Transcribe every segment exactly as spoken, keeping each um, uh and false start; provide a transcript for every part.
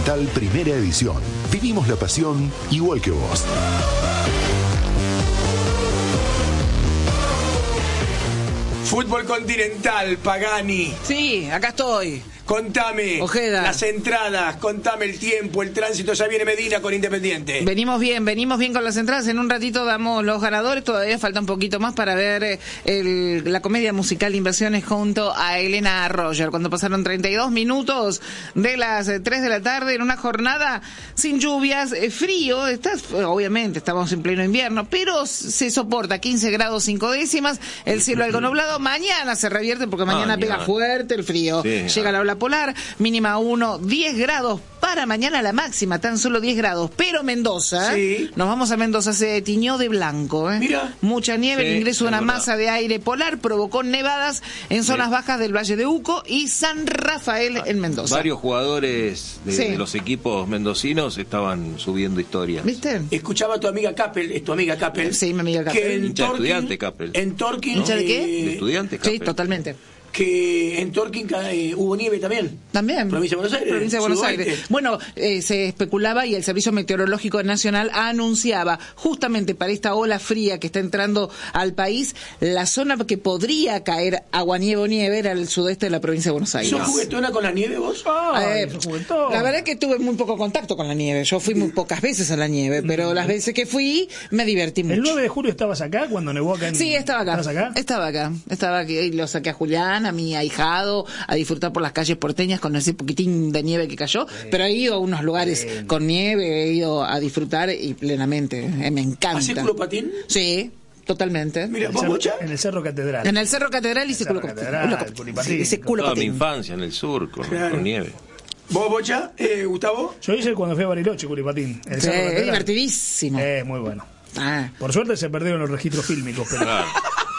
Continental Primera Edición. Vivimos la pasión igual que vos. Fútbol Continental, Pagani. Sí, acá estoy. Contame Ojeda. Las entradas, contame el tiempo, el tránsito. Ya viene Medina con Independiente. Venimos bien, venimos bien con las entradas. En un ratito damos los ganadores. Todavía falta un poquito más para ver el, la comedia musical Inversiones junto a Elena Roger. Cuando pasaron treinta y dos minutos de las tres de la tarde en una jornada sin lluvias, frío. Está, obviamente estamos en pleno invierno, pero se soporta quince grados cinco décimas. El cielo algo nublado. Mañana se revierte porque mañana ah, pega fuerte el frío. Sí, Llega la ola polar, mínima uno, diez grados para mañana, la máxima, tan solo diez grados. Pero Mendoza, sí. Nos vamos a Mendoza, se tiñó de blanco. ¿eh? Mira. Mucha nieve, sí, el ingreso de una verdad. masa de aire polar provocó nevadas en zonas sí. bajas del Valle de Uco y San Rafael en Mendoza. Varios jugadores de, sí. de los equipos mendocinos estaban subiendo historias. ¿Viste? Escuchaba a tu amiga Capel, es tu amiga Capel. Sí, mi amiga Capel. Que en Hincha Torquín, estudiante Capel. En Torquín. ¿Hincha de qué? De estudiante Capel. Sí, totalmente. Que en Torquín eh, hubo nieve también. También. Provincia de Buenos Aires. Provincia de Buenos Aires. Bueno, eh, se especulaba y el Servicio Meteorológico Nacional anunciaba justamente para esta ola fría que está entrando al país, la zona que podría caer aguanieve o nieve era el sudeste de la provincia de Buenos Aires. ¿Sos juguetona con la nieve vos? Ay, eh, la verdad es que tuve muy poco contacto con la nieve. Yo fui muy pocas veces a la nieve, pero las veces que fui me divertí mucho. ¿El nueve de julio estabas acá cuando nevó acá en... Sí, estaba acá. ¿Estabas acá? Estaba acá. Estaba aquí y lo saqué a Julián, a mi ahijado, a disfrutar por las calles porteñas con ese poquitín de nieve que cayó, sí. Pero he ido a unos lugares sí. con nieve, he ido a disfrutar y plenamente, eh, me encanta. ¿Hacés culo patín? Sí, totalmente. Mira, ¿vos Bocha? En el Cerro Catedral. En el Cerro Catedral hice culo patín. Hice culo Toda patín. mi infancia en el sur con, claro. con nieve. ¿Vos, Bocha? Eh, ¿Gustavo? Yo hice cuando fui a Bariloche, culipatín. Sí, es divertidísimo. Eh, muy bueno. Ah. Por suerte se perdieron los registros fílmicos, pero... Claro.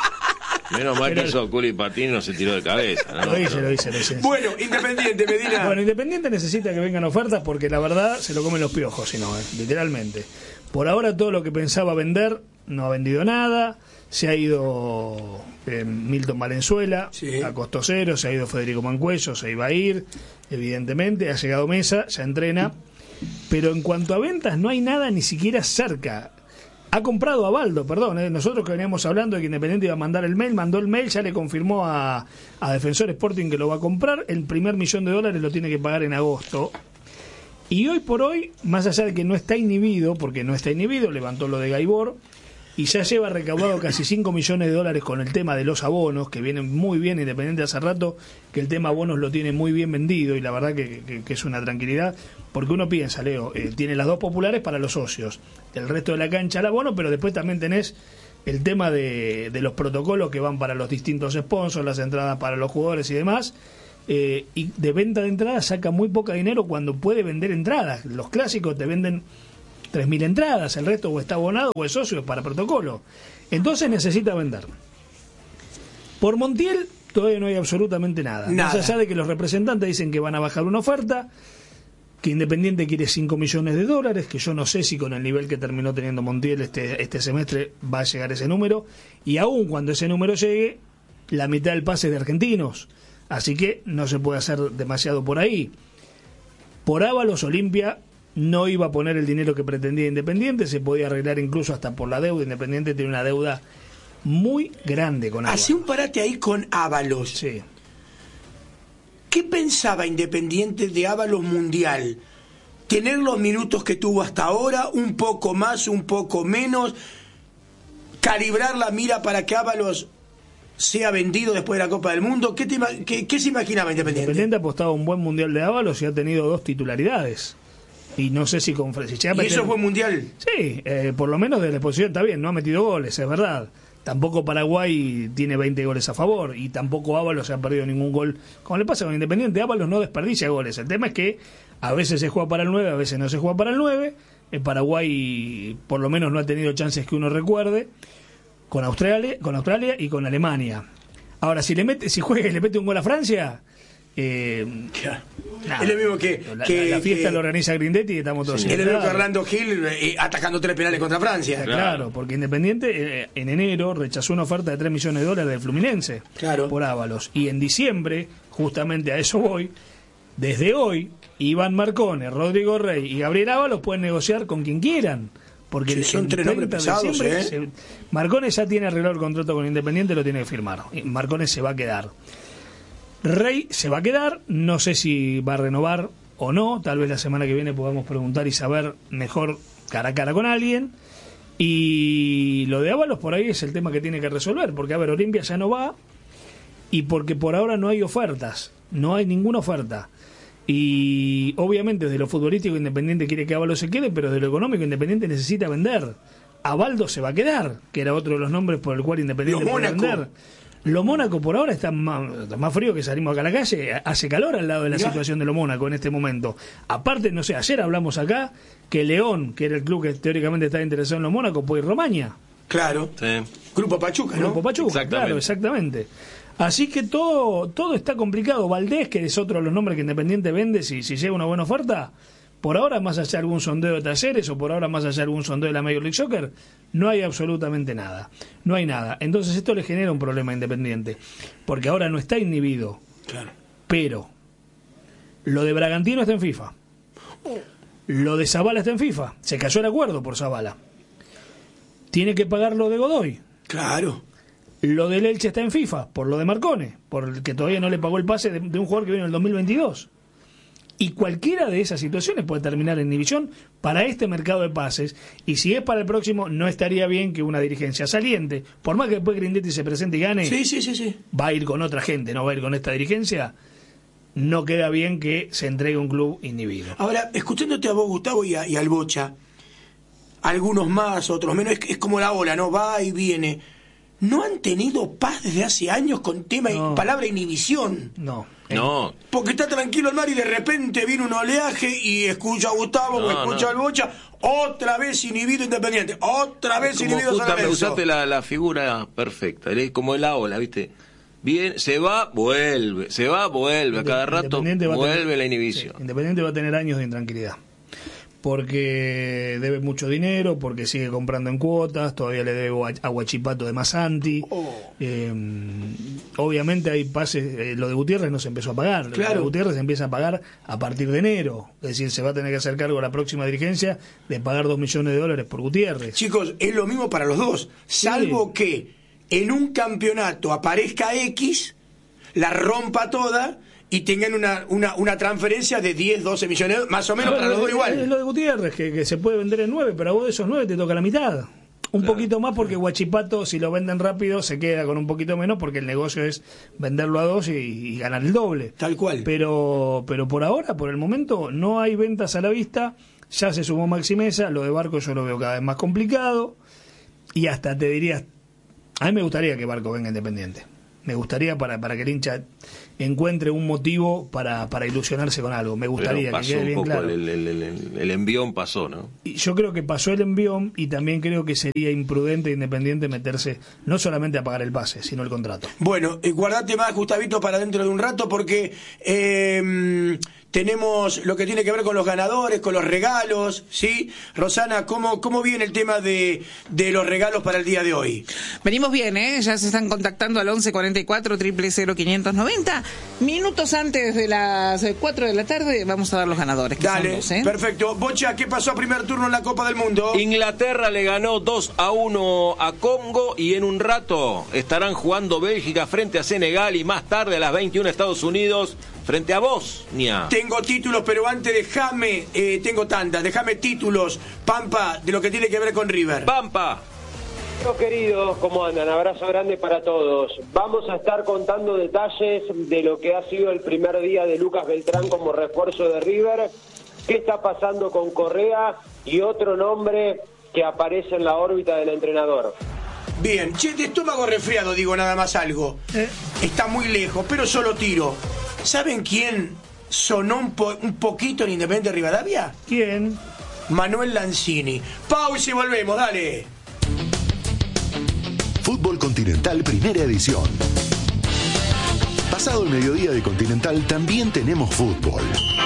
Menos mal que eso Culi Patín no se tiró de cabeza, ¿no? Lo hice, lo hice, lo hice. Bueno, Independiente, Medina. Bueno, Independiente necesita que vengan ofertas porque la verdad se lo comen los piojos, si no, eh, literalmente. Por ahora todo lo que pensaba vender no ha vendido nada. Se ha ido eh, Milton Valenzuela sí. a costo cero, se ha ido Federico Mancuello, se iba a ir, evidentemente. Ha llegado Mesa, ya entrena. Pero en cuanto a ventas no hay nada ni siquiera cerca. Ha comprado a Baldo, perdón, ¿eh? Nosotros que veníamos hablando de que Independiente iba a mandar el mail, mandó el mail, ya le confirmó a, a Defensor Sporting que lo va a comprar, el primer millón de dólares lo tiene que pagar en agosto. Y hoy por hoy, más allá de que no está inhibido, porque no está inhibido, levantó lo de Gaibor, y ya lleva recaudado casi cinco millones de dólares con el tema de los abonos, que vienen muy bien, Independiente hace rato, que el tema abonos lo tiene muy bien vendido, y la verdad que, que, que es una tranquilidad, porque uno piensa, Leo, eh, tiene las dos populares para los socios, el resto de la cancha el abono, pero después también tenés el tema de, de los protocolos que van para los distintos sponsors, las entradas para los jugadores y demás, eh, y de venta de entradas saca muy poca dinero cuando puede vender entradas. Los clásicos te venden tres mil entradas, el resto o está abonado o es socio, es para protocolo. Entonces necesita vender. Por Montiel todavía no hay absolutamente nada. nada. Más allá de que los representantes dicen que van a bajar una oferta, que Independiente quiere cinco millones de dólares, que yo no sé si con el nivel que terminó teniendo Montiel este, este semestre va a llegar ese número, y aún cuando ese número llegue, la mitad del pase es de argentinos. Así que no se puede hacer demasiado por ahí. Por Ábalos, Olimpia no iba a poner el dinero que pretendía Independiente, se podía arreglar incluso hasta por la deuda. Independiente tiene una deuda muy grande con Ábalos. Hacé un parate ahí con Ábalos. Sí. ¿Qué pensaba Independiente de Ábalos Mundial? ¿Tener los minutos que tuvo hasta ahora? ¿Un poco más, un poco menos? ¿Calibrar la mira para que Ábalos sea vendido después de la Copa del Mundo? ¿Qué, te, qué, qué se imaginaba Independiente? Independiente apostaba un buen Mundial de Ábalos y ha tenido dos titularidades. Y no sé si con si ¿Y meter... eso fue Mundial? Sí, eh, por lo menos de la exposición está bien, no ha metido goles, es verdad. Tampoco Paraguay tiene veinte goles a favor y tampoco Ábalos se ha perdido ningún gol. Como le pasa con Independiente, Ábalos no desperdicia goles. El tema es que a veces se juega para el nueve, a veces no se juega para el nueve. En Paraguay por lo menos no ha tenido chances que uno recuerde. Con Australia, con Australia y con Alemania. Ahora, si le mete, si juega y le mete un gol a Francia, eh, nada, es lo mismo que la, que, la, la fiesta que, lo organiza Grindetti y estamos todos. Sí, es lo mismo que Orlando Gil eh, atacando tres penales contra Francia. Claro, claro, porque Independiente eh, en enero rechazó una oferta de tres millones de dólares del Fluminense, claro, por Ábalos, y en diciembre, justamente a eso voy, Desde hoy, Iván Marcone, Rodrigo Rey y Gabriel Ábalos pueden negociar con quien quieran. Porque sí, son tres nombres pesados, ¿eh? se, Marcone ya tiene arreglado el contrato con Independiente, lo tiene que firmar. Marcone se va a quedar. Rey se va a quedar, no sé si va a renovar o no, tal vez la semana que viene podamos preguntar y saber mejor cara a cara con alguien. Y lo de Ábalos por ahí es el tema que tiene que resolver, porque a ver, Olimpia ya no va y porque por ahora no hay ofertas, no hay ninguna oferta. Y obviamente desde lo futbolístico Independiente quiere que Ábalos se quede, pero desde lo económico Independiente necesita vender. Abaldo se va a quedar, que era otro de los nombres por el cual Independiente puede vender. Lo Mónaco por ahora está más, más frío que salimos acá a la calle, hace calor al lado de la Mirá. situación de lo Mónaco en este momento. Aparte, no sé, ayer hablamos acá que León, que era el club que teóricamente estaba interesado en lo Mónaco, puede ir Romaña. Claro. Sí. Grupo Pachuca, ¿no? Grupo Pachuca, exactamente. claro, exactamente. Así que todo todo está complicado. Valdés, que es otro de los nombres que Independiente vende si, si llega una buena oferta, por ahora más allá de algún sondeo de Talleres o por ahora más allá de algún sondeo de la Major League Soccer, no hay absolutamente nada. No hay nada. Entonces esto le genera un problema a Independiente, porque ahora no está inhibido. Claro. Pero lo de Bragantino está en FIFA. Lo de Zavala está en FIFA. Se cayó el acuerdo por Zavala. Tiene que pagar lo de Godoy. Claro. Lo del Elche está en FIFA, por lo de Marcone, por el que todavía no le pagó el pase de, de un jugador que vino en el dos mil veintidós. Y cualquiera de esas situaciones puede terminar en inhibición para este mercado de pases. Y si es para el próximo, no estaría bien que una dirigencia saliente, por más que después Grindetti se presente y gane, sí, sí, sí, sí. va a ir con otra gente, no va a ir con esta dirigencia. No queda bien que se entregue un club inhibido. Ahora, escuchándote a vos, Gustavo, y, a, y al Bocha, algunos más, otros menos, es, es como la ola, ¿no? Va y viene. ¿No han tenido paz desde hace años con tema no. y palabra inhibición? No. No. Porque está tranquilo el mar y de repente viene un oleaje y escucha a Gustavo no, o escucha no. al Bocha, otra vez inhibido Independiente, otra vez Como inhibido San justa, me Lorenzo. usaste la, la figura perfecta, es como la ola, ¿viste? Bien, se va, vuelve, se va, vuelve, a cada rato vuelve tener, la inhibición. Sí, Independiente va a tener años de intranquilidad. Porque debe mucho dinero, porque sigue comprando en cuotas, todavía le debo a, a Huachipato de Masanti. Oh. Eh, obviamente hay pases, eh, lo de Gutiérrez no se empezó a pagar. Claro. Lo de Gutiérrez se empieza a pagar a partir de enero. Es decir, se va a tener que hacer cargo la próxima dirigencia de pagar dos millones de dólares por Gutiérrez. Chicos, es lo mismo para los dos, salvo sí. que en un campeonato aparezca X, la rompa toda y tengan una, una, una transferencia de diez, doce millones, más o menos, Bueno, para los dos igual. Es lo de Gutiérrez, que, que se puede vender en nueve, pero a vos de esos nueve te toca la mitad. Un Claro. poquito más porque Huachipato, si lo venden rápido, se queda con un poquito menos porque el negocio es venderlo a dos y, y ganar el doble. Tal cual. Pero, pero por ahora, por el momento, no hay ventas a la vista. Ya se sumó Maxi Mesa, lo de Barco yo lo veo cada vez más complicado. Y hasta te diría, a mí me gustaría que Barco venga Independiente. Me gustaría para, para que el hincha encuentre un motivo para, para ilusionarse con algo. Me gustaría Pero que quede un bien poco claro. el, el, el, el, el envión pasó, ¿no? Y yo creo que pasó el envión y también creo que sería imprudente e Independiente meterse no solamente a pagar el pase, sino el contrato. Bueno, eh, guardate más, Gustavito, para dentro de un rato porque eh, tenemos lo que tiene que ver con los ganadores, con los regalos, ¿sí? Rosana, ¿cómo, cómo viene el tema de, de los regalos para el día de hoy? Venimos bien, ¿eh? Ya se están contactando al once cuarenta y cuatro, cero cero cero, quinientos noventa. Minutos antes de las cuatro de la tarde vamos a dar los ganadores. Que Dale, son dos, ¿eh? perfecto. Bocha, ¿qué pasó a primer turno en la Copa del Mundo? Inglaterra le ganó dos a uno a Congo y en un rato estarán jugando Bélgica frente a Senegal y más tarde a las veintiuna Estados Unidos frente a Bosnia. Tengo títulos, pero antes déjame, eh, tengo tantas, déjame títulos, Pampa, de lo que tiene que ver con River. Pampa. Bueno, queridos, ¿cómo andan? Abrazo grande para todos. Vamos a estar contando detalles de lo que ha sido el primer día de Lucas Beltrán como refuerzo de River, qué está pasando con Correa y otro nombre que aparece en la órbita del entrenador. Bien, che, de estómago resfriado digo nada más algo. Eh. Está muy lejos, pero solo tiro. ¿Saben quién sonó un, po- un poquito en Independiente Rivadavia? ¿Quién? Manuel Lanzini. Pausa y volvemos, dale. Fútbol Continental Primera Edición. Pasado el mediodía de Continental también tenemos fútbol.